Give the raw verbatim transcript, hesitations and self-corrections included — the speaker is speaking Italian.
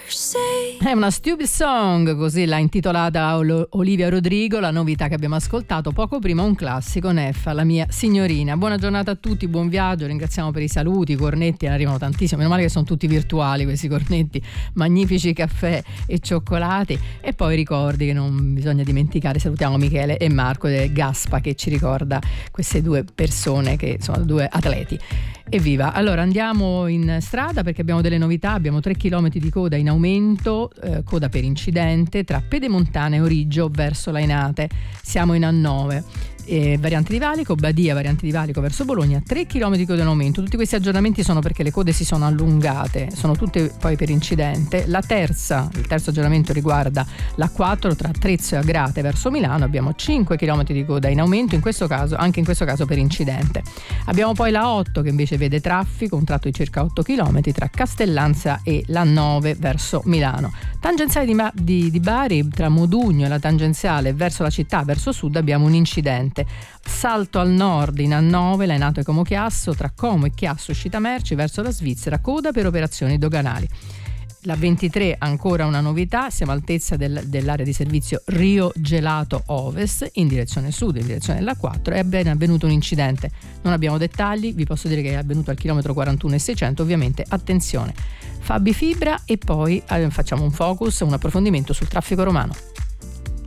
È una stupid song, così l'ha intitolata Olivia Rodrigo, la novità che abbiamo ascoltato poco prima, un classico, Neffa, la mia signorina. Buona giornata a tutti, buon viaggio, ringraziamo per i saluti, i cornetti, ne arrivano tantissimi, meno male che sono tutti virtuali questi cornetti, magnifici caffè e cioccolati, e poi ricordi che non bisogna dimenticare, salutiamo Michele e Marco del Gaspa che ci ricorda queste due persone che sono due atleti. Evviva! Allora andiamo in strada perché abbiamo delle novità, abbiamo tre chilometri di coda in aumento, eh, coda per incidente tra Pedemontana e Origgio verso Lainate, siamo in A nove. E variante di Valico, Badia, variante di Valico verso Bologna, tre chilometri di coda in aumento. Tutti questi aggiornamenti sono perché le code si sono allungate, sono tutte poi per incidente. La terza, il terzo aggiornamento riguarda l'A quattro tra Trezzo e Agrate verso Milano, abbiamo cinque chilometri di coda in aumento, in questo caso, anche in questo caso per incidente. Abbiamo poi la otto che invece vede traffico, un tratto di circa otto chilometri tra Castellanza e l'A nove verso Milano. Tangenziale di, Ma- di, di Bari, tra Modugno e la tangenziale verso la città, verso sud, abbiamo un incidente. Salto al nord in A nove, Lainato e Como Chiasso, tra Como e Chiasso uscita merci verso la Svizzera, coda per operazioni doganali. La ventitré, ancora una novità, siamo all'altezza del, dell'area di servizio Rio Gelato Ovest in direzione sud, in direzione dell'A quattro, è appena avvenuto un incidente, non abbiamo dettagli, vi posso dire che è avvenuto al chilometro quarantuno e seicento, ovviamente attenzione. Fabi Fibra e poi eh, facciamo un focus, un approfondimento sul traffico romano.